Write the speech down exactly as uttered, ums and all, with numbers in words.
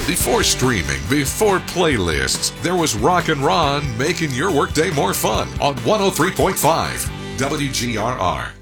Before streaming, before playlists, there was Rock and Ron making your workday more fun on one oh three point five W G R R.